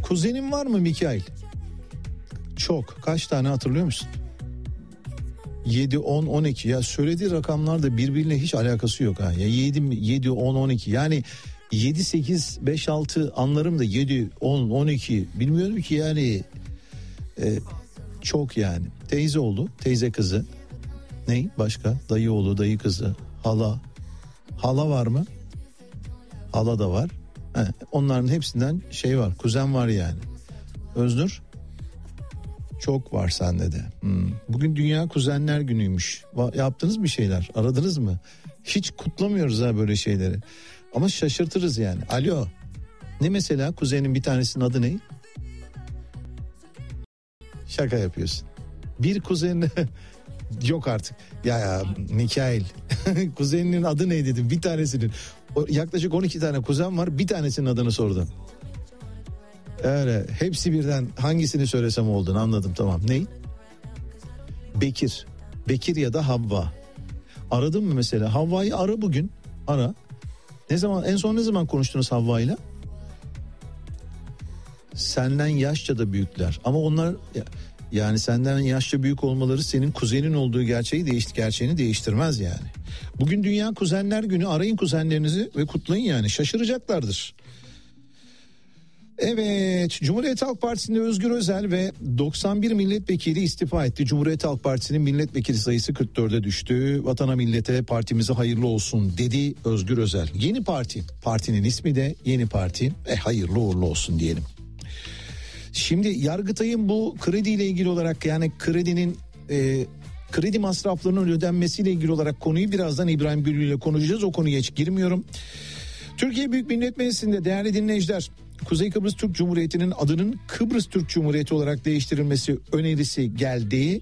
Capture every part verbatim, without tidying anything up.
Kuzenin var mı Mikail? Çok. Kaç tane hatırlıyor musun? yedi, on, on iki. Ya söylediği rakamlar da birbirine hiç alakası yok ha. Ya yedi, yedi, on, on iki. Yani yedi, sekiz, beş, altı anlarım da yedi, on, on iki. Bilmiyorum ki yani. Ee, çok yani. Teyze oğlu, teyze kızı. Ne? Başka? Dayı oğlu, dayı kızı. Hala. Hala var mı? Hala da var. He, onların hepsinden şey var. Kuzen var yani. Öznur? Çok var sende de. Hmm. Bugün Dünya Kuzenler Günü'ymüş. Yaptınız mı şeyler? Aradınız mı? Hiç kutlamıyoruz ha böyle şeyleri. Ama şaşırtırız yani. Alo. Ne mesela? Kuzenin bir tanesinin adı ne? Şaka yapıyorsun. Bir kuzenin... Yok artık. Ya ya Mikail. Kuzeninin adı ne dedim? Bir tanesinin. O, yaklaşık on iki tane kuzen var. Bir tanesinin adını sordum. Öyle. Hepsi birden hangisini söylesem olduğunu anladım, tamam. Ney? Bekir. Bekir ya da Havva. Aradın mı mesela? Havva'yı ara bugün. Ara. Ne zaman, en son ne zaman konuştunuz Havva'yla? Senden yaşça da büyükler. Ama onlar... Yani senden yaşça büyük olmaları senin kuzenin olduğu gerçeği değiş, gerçeğini değiştirmez yani. Bugün Dünya Kuzenler Günü, arayın kuzenlerinizi ve kutlayın yani, şaşıracaklardır. Evet, Cumhuriyet Halk Partisi'nde Özgür Özel ve doksan bir milletvekili istifa etti. Cumhuriyet Halk Partisi'nin milletvekili sayısı kırk dörde düştü. Vatana millete partimize hayırlı olsun dedi Özgür Özel. Yeni parti, partinin ismi de Yeni Parti. E hayırlı uğurlu olsun diyelim. Şimdi Yargıtay'ın bu krediyle ilgili olarak, yani kredinin e, kredi masraflarının ödenmesiyle ilgili olarak konuyu birazdan İbrahim Güllü ile konuşacağız. O konuya hiç girmiyorum. Türkiye Büyük Millet Meclisi'nde değerli dinleyiciler, Kuzey Kıbrıs Türk Cumhuriyeti'nin adının Kıbrıs Türk Cumhuriyeti olarak değiştirilmesi önerisi geldi.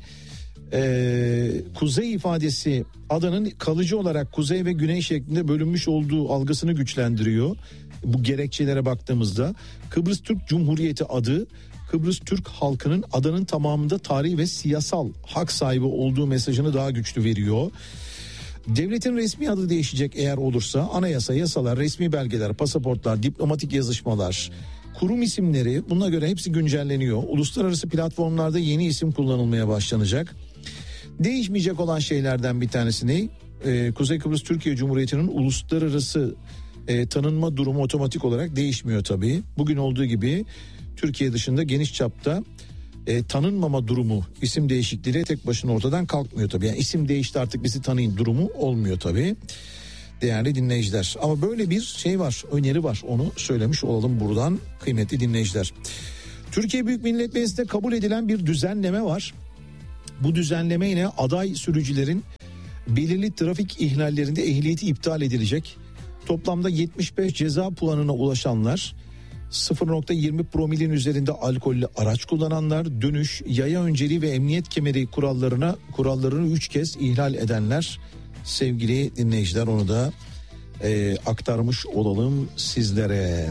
Ee, kuzey ifadesi adanın kalıcı olarak kuzey ve güney şeklinde bölünmüş olduğu algısını güçlendiriyor. Bu gerekçelere baktığımızda Kıbrıs Türk Cumhuriyeti adı Kıbrıs Türk halkının adanın tamamında tarihi ve siyasal hak sahibi olduğu mesajını daha güçlü veriyor. Devletin resmi adı değişecek eğer olursa. Anayasa, yasalar, resmi belgeler, pasaportlar, diplomatik yazışmalar, kurum isimleri, buna göre hepsi güncelleniyor. Uluslararası platformlarda yeni isim kullanılmaya başlanacak. Değişmeyecek olan şeylerden bir tanesi ne? Ee, Kuzey Kıbrıs Türkiye Cumhuriyeti'nin uluslararası e, tanınma durumu otomatik olarak değişmiyor tabii. Bugün olduğu gibi Türkiye dışında geniş çapta e, tanınmama durumu, isim değişikliğiyle tek başına ortadan kalkmıyor tabii. Yani isim değişti artık bizi tanıyın durumu olmuyor tabii. Değerli dinleyiciler, ama böyle bir şey var, öneri var, onu söylemiş olalım buradan kıymetli dinleyiciler. Türkiye Büyük Millet Meclisi'nde kabul edilen bir düzenleme var. Bu düzenleme ile aday sürücülerin belirli trafik ihlallerinde ehliyeti iptal edilecek. Toplamda yetmiş beş ceza puanına ulaşanlar, sıfır nokta yirmi promilin üzerinde alkollü araç kullananlar, dönüş, yaya önceliği ve emniyet kemeri kurallarına kurallarını üç kez ihlal edenler. Sevgili dinleyiciler, onu da e, aktarmış olalım sizlere.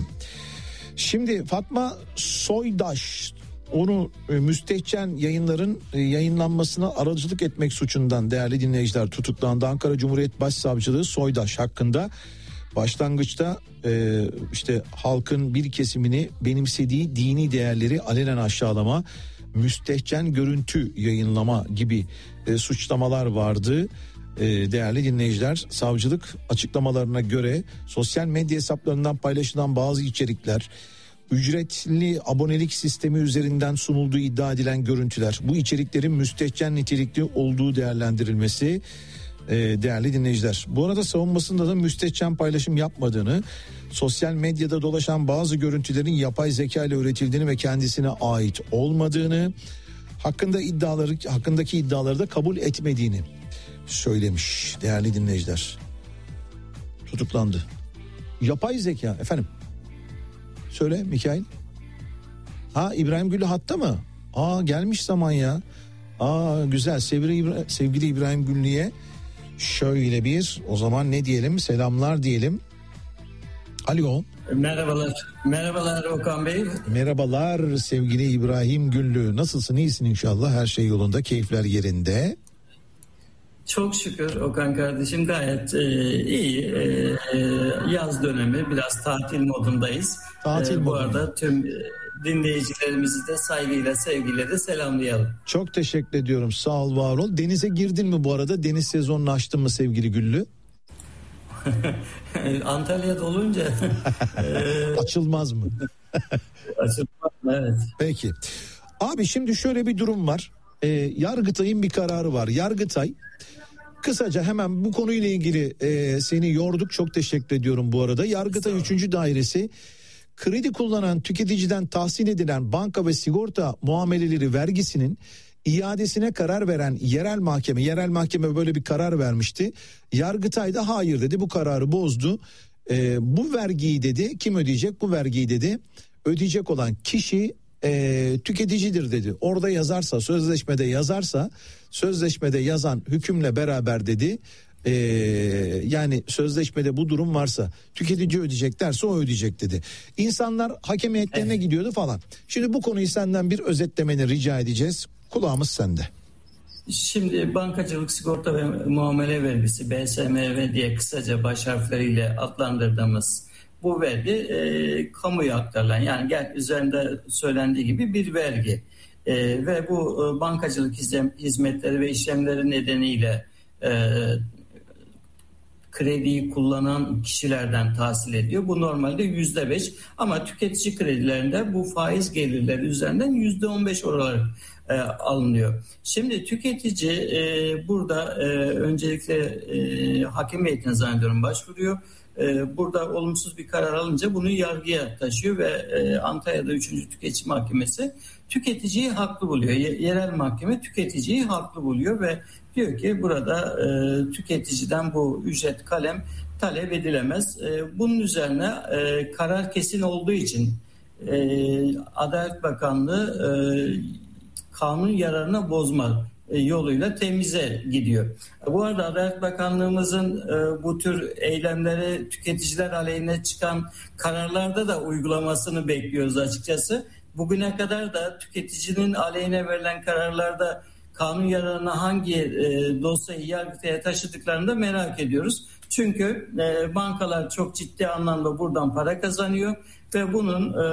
Şimdi Fatma Soydaş, onu e, Müstehcen Yayınlar'ın e, yayınlanmasına aracılık etmek suçundan değerli dinleyiciler tutuklandı. Ankara Cumhuriyet Başsavcılığı Soydaş hakkında başlangıçta e, işte halkın bir kesimini benimsediği dini değerleri alenen aşağılama, müstehcen görüntü yayınlama gibi e, suçlamalar vardı. E, değerli dinleyiciler, savcılık açıklamalarına göre sosyal medya hesaplarından paylaşılan bazı içerikler, ücretli abonelik sistemi üzerinden sunulduğu iddia edilen görüntüler, bu içeriklerin müstehcen nitelikli olduğu değerlendirilmesi. Ee, değerli dinleyiciler, bu arada savunmasında da müstehcen paylaşım yapmadığını, sosyal medyada dolaşan bazı görüntülerin yapay zeka ile üretildiğini ve kendisine ait olmadığını, hakkında iddiaları hakkındaki iddiaları da kabul etmediğini söylemiş değerli dinleyiciler. Tutuklandı. Yapay zeka efendim. Söyle Mikail. Ha, İbrahim Güllü hatta mı? Aa, gelmiş zaman ya. Aa, güzel. Sevgili, İbra- sevgili İbrahim Güllü'ye şöyle bir, o zaman ne diyelim, selamlar diyelim. Alo. Merhabalar. Merhabalar Okan Bey. Merhabalar sevgili İbrahim Güllü. Nasılsın? İyisin inşallah. Her şey yolunda, keyifler yerinde. Çok şükür Okan kardeşim, gayet e, iyi. E, e, yaz dönemi, biraz tatil modundayız. Tatil e, bu modunda. arada tüm dinleyicilerimizi de saygıyla, sevgiyle de selamlayalım. Çok teşekkür ediyorum. Sağ ol, var ol. Denize girdin mi bu arada? Deniz sezonunu açtın mı sevgili Güllü? Antalya'da olunca açılmaz mı? Açılmaz mı? Evet. Peki. Abi şimdi şöyle bir durum var. Ee, Yargıtay'ın bir kararı var. Yargıtay kısaca hemen bu konuyla ilgili e, seni yorduk. Çok teşekkür ediyorum bu arada. Yargıtay üçüncü Dairesi kredi kullanan tüketiciden tahsil edilen banka ve sigorta muameleleri vergisinin iadesine karar veren yerel mahkeme, yerel mahkeme böyle bir karar vermişti. Yargıtay da hayır dedi, bu kararı bozdu. Ee, bu vergiyi dedi, kim ödeyecek bu vergiyi dedi, ödeyecek olan kişi e, tüketicidir dedi. Orada yazarsa, sözleşmede yazarsa, sözleşmede yazan hükümle beraber dedi. Ee, yani sözleşmede bu durum varsa tüketici ödeyecek derse o ödeyecek dedi. İnsanlar hakem heyetlerine evet. gidiyordu falan. Şimdi bu konuyu senden bir özetlemeni rica edeceğiz. Kulağımız sende. Şimdi bankacılık sigorta ve muamele vergisi B S M V diye kısaca baş harfleriyle adlandırdığımız bu vergi e, kamuya aktarılan, yani gel üzerinde söylendiği gibi bir vergi e, ve bu e, bankacılık hizmetleri ve işlemleri nedeniyle e, krediyi kullanan kişilerden tahsil ediyor. Bu normalde yüzde beş ama tüketici kredilerinde bu faiz gelirleri üzerinden yüzde on beş olarak e, alınıyor. Şimdi tüketici e, burada e, öncelikle e, hakem heyetine zannediyorum başvuruyor. E, burada olumsuz bir karar alınca bunu yargıya taşıyor ve e, Antalya'da üçüncü Tüketici Mahkemesi tüketiciyi haklı buluyor. Yerel mahkeme tüketiciyi haklı buluyor ve diyor ki burada e, tüketiciden bu ücret kalem talep edilemez. E, bunun üzerine e, karar kesin olduğu için e, Adalet Bakanlığı e, kanun yararına bozma e, yoluyla temize gidiyor. Bu arada Adalet Bakanlığımızın e, bu tür eylemleri tüketiciler aleyhine çıkan kararlarda da uygulamasını bekliyoruz açıkçası. Bugüne kadar da tüketicinin aleyhine verilen kararlarda kanun yararına hangi e, dosyayı Yargıtay'a taşıdıklarını da merak ediyoruz. Çünkü e, bankalar çok ciddi anlamda buradan para kazanıyor ve bunun e,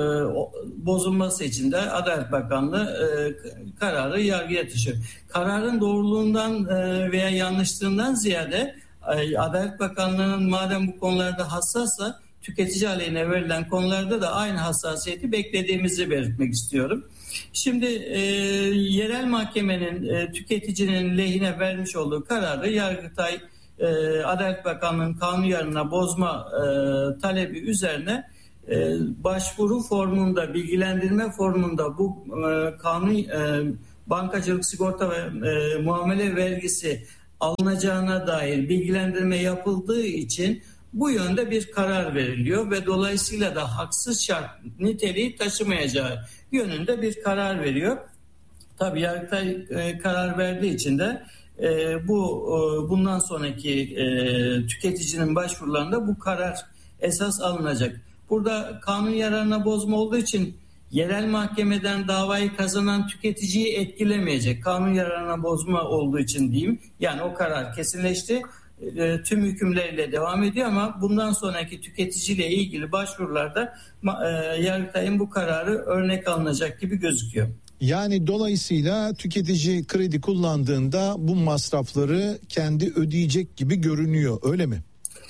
bozulması için de Adalet Bakanlığı e, kararı yargıya taşıyor. Kararın doğruluğundan e, veya yanlışlığından ziyade e, Adalet Bakanlığı'nın madem bu konularda hassassa tüketici aleyhine verilen konularda da aynı hassasiyeti beklediğimizi belirtmek istiyorum. Şimdi e, yerel mahkemenin e, tüketicinin lehine vermiş olduğu kararı Yargıtay e, Adalet Bakanlığı'nın kanun yararına bozma e, talebi üzerine e, başvuru formunda, bilgilendirme formunda bu e, kanun e, bankacılık sigorta ve e, muamele vergisi alınacağına dair bilgilendirme yapıldığı için bu yönde bir karar veriliyor ve dolayısıyla da haksız şart niteliği taşımayacağı yönünde bir karar veriyor. Tabii Yargıtay e, karar verdiği için de e, bu e, bundan sonraki e, tüketicinin başvurularında bu karar esas alınacak. Burada kanun yararına bozma olduğu için yerel mahkemeden davayı kazanan tüketiciyi etkilemeyecek. Kanun yararına bozma olduğu için diyeyim. Yani o karar kesinleşti. E, tüm hükümleriyle devam ediyor ama bundan sonraki tüketiciyle ilgili başvurularda e, Yargıtay'ın bu kararı örnek alınacak gibi gözüküyor. Yani dolayısıyla tüketici kredi kullandığında bu masrafları kendi ödeyecek gibi görünüyor, öyle mi?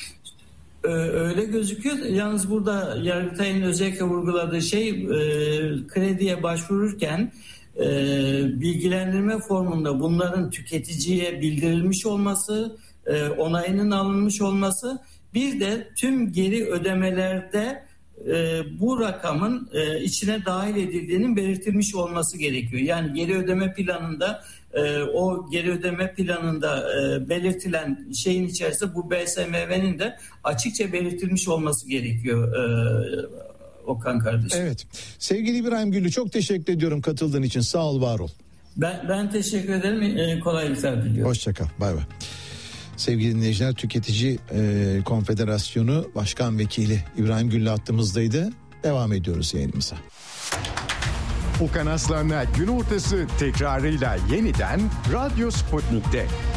Ee, öyle gözüküyor. Yalnız burada Yargıtay'ın özellikle vurguladığı şey e, krediye başvururken e, bilgilendirme formunda bunların tüketiciye bildirilmiş olması, e, onayının alınmış olması, bir de tüm geri ödemelerde e, bu rakamın e, içine dahil edildiğinin belirtilmiş olması gerekiyor. Yani geri ödeme planında e, o geri ödeme planında e, belirtilen şeyin içerisinde bu B S M V'nin de açıkça belirtilmiş olması gerekiyor e, Okan kardeşim. Evet. Sevgili İbrahim Güllü, çok teşekkür ediyorum katıldığın için. Sağ ol, var ol. Ben, ben teşekkür ederim. E, kolaylıklar diliyorum. Hoşça kal. Bay bay. Sevgili dinleyiciler, Tüketici e, Konfederasyonu Başkan Vekili İbrahim Güllü hattımızdaydı. Devam ediyoruz yayınımıza. Okan Aslan'la gün ortası tekrarıyla yeniden Radyo Sputnik'te.